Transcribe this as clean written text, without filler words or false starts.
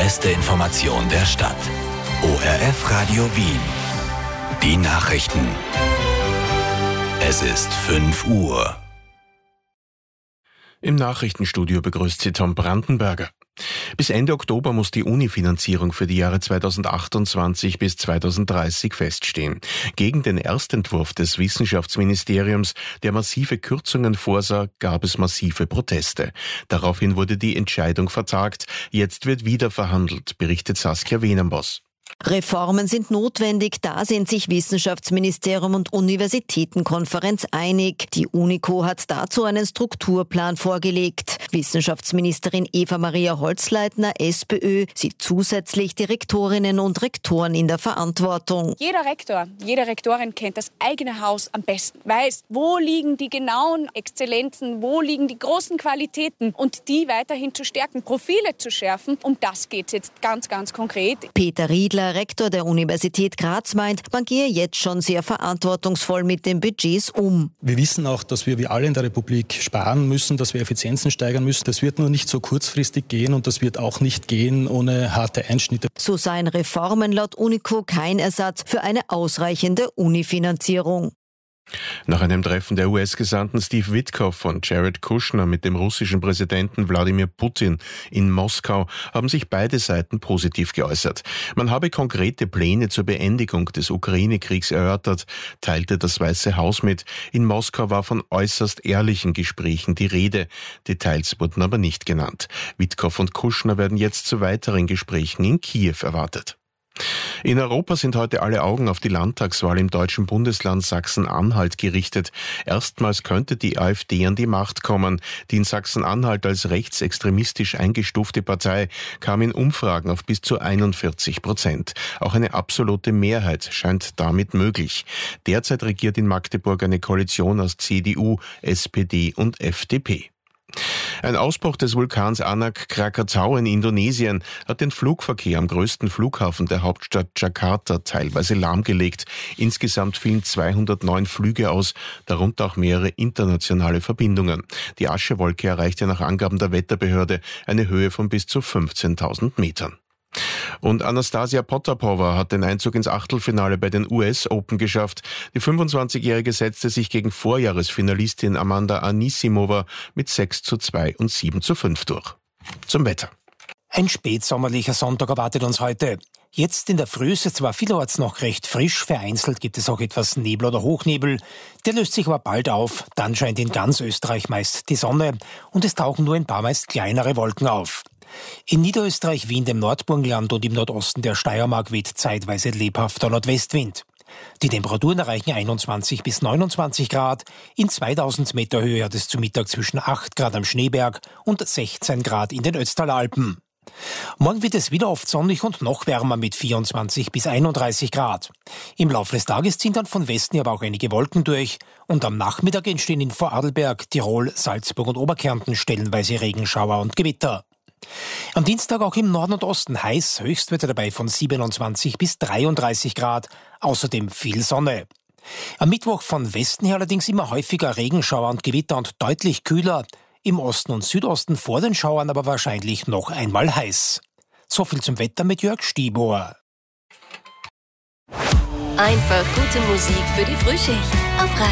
beste Information der Stadt. ORF Radio Wien. Die Nachrichten. Es ist 5 Uhr. Im Nachrichtenstudio begrüßt Sie Tom Brandenberger. Bis Ende Oktober muss die Uni-Finanzierung für die Jahre 2028 bis 2030 feststehen. Gegen den Erstentwurf des Wissenschaftsministeriums, der massive Kürzungen vorsah, gab es massive Proteste. Daraufhin wurde die Entscheidung vertagt. Jetzt wird wieder verhandelt, berichtet Saskia Wenambos. Reformen sind notwendig, da sind sich Wissenschaftsministerium und Universitätenkonferenz einig. Die UNICO hat dazu einen Strukturplan vorgelegt. Wissenschaftsministerin Eva-Maria Holzleitner, SPÖ, sieht zusätzlich die Rektorinnen und Rektoren in der Verantwortung. Jeder Rektor, jede Rektorin kennt das eigene Haus am besten, weiß, wo liegen die genauen Exzellenzen, wo liegen die großen Qualitäten und die weiterhin zu stärken, Profile zu schärfen. Um das geht es jetzt ganz, ganz konkret. Peter Riedler, Rektor der Universität Graz, meint, man gehe jetzt schon sehr verantwortungsvoll mit den Budgets um. Wir wissen auch, dass wir wie alle in der Republik sparen müssen, dass wir Effizienzen steigern müssen. Das wird nur nicht so kurzfristig gehen und das wird auch nicht gehen ohne harte Einschnitte. So seien Reformen laut UNICO kein Ersatz für eine ausreichende Unifinanzierung. Nach einem Treffen der US-Gesandten Steve Witkoff und Jared Kushner mit dem russischen Präsidenten Wladimir Putin in Moskau haben sich beide Seiten positiv geäußert. Man habe konkrete Pläne zur Beendigung des Ukraine-Kriegs erörtert, teilte das Weiße Haus mit. In Moskau war von äußerst ehrlichen Gesprächen die Rede. Details wurden aber nicht genannt. Witkoff und Kushner werden jetzt zu weiteren Gesprächen in Kiew erwartet. In Europa sind heute alle Augen auf die Landtagswahl im deutschen Bundesland Sachsen-Anhalt gerichtet. Erstmals könnte die AfD an die Macht kommen. Die in Sachsen-Anhalt als rechtsextremistisch eingestufte Partei kam in Umfragen auf bis zu 41%. Auch eine absolute Mehrheit scheint damit möglich. Derzeit regiert in Magdeburg eine Koalition aus CDU, SPD und FDP. Ein Ausbruch des Vulkans Anak Krakatau in Indonesien hat den Flugverkehr am größten Flughafen der Hauptstadt Jakarta teilweise lahmgelegt. Insgesamt fielen 209 Flüge aus, darunter auch mehrere internationale Verbindungen. Die Aschewolke erreichte nach Angaben der Wetterbehörde eine Höhe von bis zu 15.000 Metern. Und Anastasia Potapova hat den Einzug ins Achtelfinale bei den US Open geschafft. Die 25-Jährige setzte sich gegen Vorjahresfinalistin Amanda Anisimova mit 6:2 und 7:5 durch. Zum Wetter. Ein spätsommerlicher Sonntag erwartet uns heute. Jetzt in der Früh ist es zwar vielerorts noch recht frisch, vereinzelt gibt es auch etwas Nebel oder Hochnebel. Der löst sich aber bald auf, dann scheint in ganz Österreich meist die Sonne und es tauchen nur ein paar meist kleinere Wolken auf. In Niederösterreich wie in dem Nordburgenland und im Nordosten der Steiermark weht zeitweise lebhafter Nordwestwind. Die Temperaturen erreichen 21 bis 29 Grad. In 2000 Meter Höhe hat es zu Mittag zwischen 8 Grad am Schneeberg und 16 Grad in den Ötztaler Alpen. Morgen wird es wieder oft sonnig und noch wärmer mit 24 bis 31 Grad. Im Laufe des Tages ziehen dann von Westen aber auch einige Wolken durch und am Nachmittag entstehen in Vorarlberg, Tirol, Salzburg und Oberkärnten stellenweise Regenschauer und Gewitter. Am Dienstag auch im Norden und Osten heiß, Höchstwerte dabei von 27 bis 33 Grad, außerdem viel Sonne. Am Mittwoch von Westen her allerdings immer häufiger Regenschauer und Gewitter und deutlich kühler, im Osten und Südosten vor den Schauern aber wahrscheinlich noch einmal heiß. So viel zum Wetter mit Jörg Stiebor. Einfach gute Musik für die Frühschicht auf